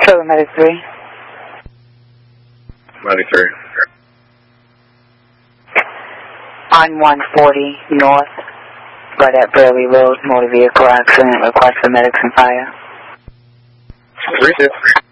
Trevor Medic 3. Medic 3. On 140 North, right at Burley Road, motor vehicle accident, request for medics and fire. 3-6.